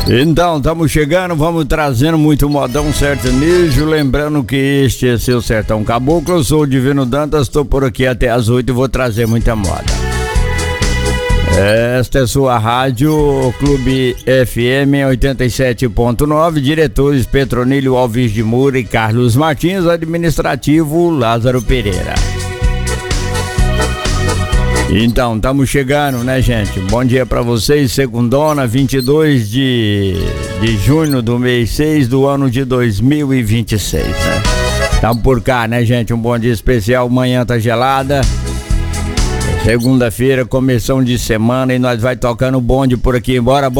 Então, estamos chegando, vamos trazendo muito modão sertanejo, lembrando que este é seu Sertão Caboclo, eu sou o Divino Dantas, estou por aqui até as 8 e vou trazer muita moda. Esta é sua rádio Clube FM 87.9, diretores Petronílio Alves de Moura e Carlos Martins, administrativo Lázaro Pereira. Então, estamos chegando, né, gente? Bom dia pra vocês, segundona, 22 de junho do mês 6 do ano de 2026, né? Estamos por cá, né, gente? Um bom dia especial, manhã tá gelada. Segunda-feira, começão de semana e nós vai tocando bonde por aqui, bora!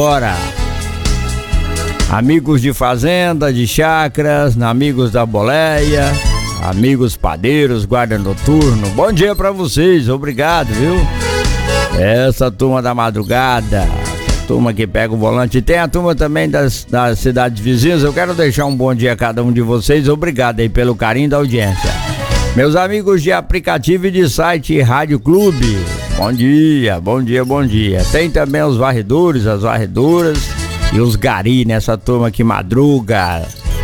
Amigos de fazenda, de chacras, amigos da boleia, amigos padeiros, guarda noturno, bom dia pra vocês, obrigado, viu? Essa turma da madrugada, essa turma que pega o volante, e tem a turma também das cidades vizinhas, eu quero deixar um bom dia a cada um de vocês, obrigado aí pelo carinho da audiência. Meus amigos de aplicativo e de site Rádio Clube, bom dia. Tem também os varredores, as varredoras e os gari nessa turma que madruga.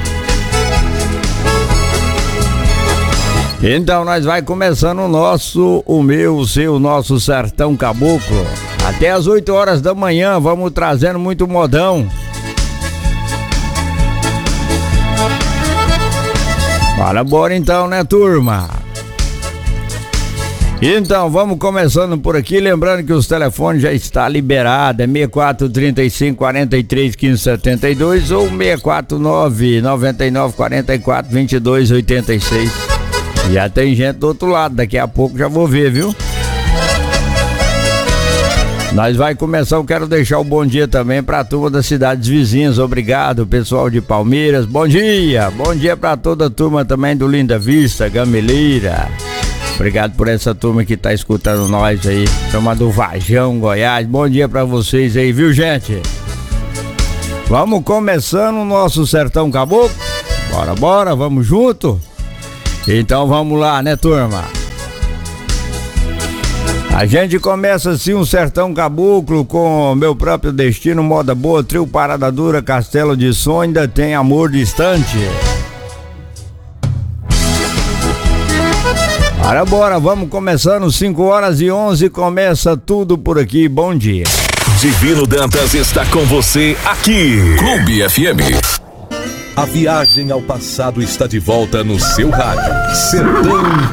Então nós vai começando o seu nosso Sertão Caboclo. Até as 8 horas da manhã, vamos trazendo muito modão. Bora então, né, turma? Então, vamos começando por aqui, lembrando que os telefones já está liberado, é 64 35 43 15 72 ou 649 99 44 22 86. Já tem gente do outro lado, daqui a pouco já vou ver, viu? Nós vai começar, eu quero deixar o bom dia também pra turma das cidades vizinhas, obrigado, pessoal de Palmeiras, bom dia pra toda a turma também do Linda Vista, Gameleira, obrigado por essa turma que tá escutando nós aí, turma do Vajão, Goiás, bom dia pra vocês aí, viu, gente? Vamos começando o nosso Sertão Caboclo, bora, vamos junto? Então vamos lá, né, turma? A gente começa assim um Sertão Caboclo com Meu Próprio Destino, Moda Boa, Trio Parada Dura, Castelo de Som, ainda tem Amor Distante. Bora, vamos começando, 5 horas e 11, começa tudo por aqui, bom dia. Divino Dantas está com você aqui, Clube FM. A viagem ao passado está de volta no seu rádio. Sertão